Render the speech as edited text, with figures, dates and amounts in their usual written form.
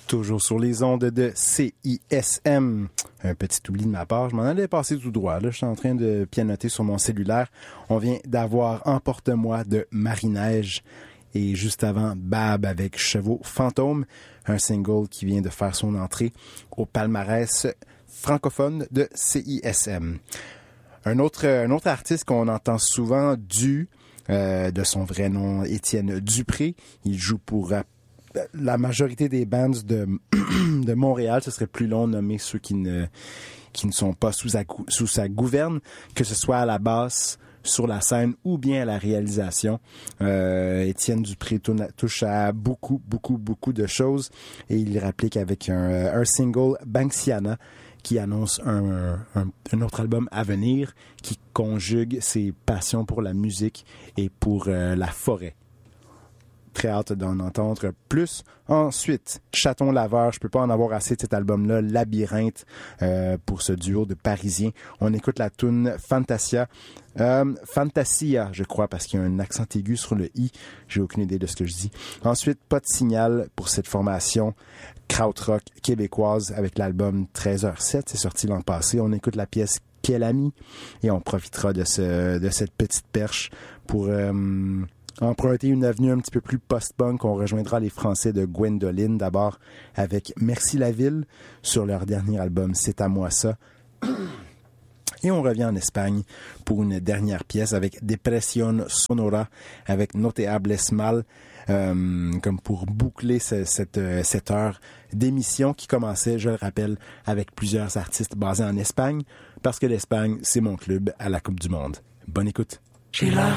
Toujours sur les ondes de CISM. Un petit oubli de ma part, je m'en allais passer tout droit. Là, je suis en train de pianoter sur mon cellulaire. On vient d'avoir Emporte-moi de Marie-Neige. Et juste avant, Bab avec Chevaux Fantômes, un single qui vient de faire son entrée au palmarès francophone de CISM. Un autre artiste qu'on entend souvent de son vrai nom, Étienne Dupré. Il joue pour la majorité des bands de Montréal. Ce serait plus long nommer ceux qui ne sont pas sous sa gouverne, que ce soit à la basse, sur la scène ou bien à la réalisation. Étienne Dupré touche à beaucoup de choses et il réplique avec un single, Banksiana, qui annonce un autre album à venir qui conjugue ses passions pour la musique et pour la forêt. Très hâte d'en entendre plus. Ensuite, Chaton Laveur, je peux pas en avoir assez de cet album-là, Labyrinthe, pour ce duo de Parisiens. On écoute la tune Fantasia, je crois, parce qu'il y a un accent aigu sur le i. J'ai aucune idée de ce que je dis. Ensuite, Pas de signal pour cette formation krautrock québécoise avec l'album 13h07. C'est sorti l'an passé. On écoute la pièce Quel ami et on profitera de cette petite perche pour emprunter une avenue un petit peu plus post-punk. On rejoindra les Français de Gwendoline d'abord avec Merci la ville sur leur dernier album C'est à moi ça. Et on revient en Espagne pour une dernière pièce avec Depresión Sonora avec No te hables mal, comme pour boucler cette heure d'émission qui commençait, je le rappelle, avec plusieurs artistes basés en Espagne, parce que l'Espagne, c'est mon club à la Coupe du Monde. Bonne écoute. J'ai la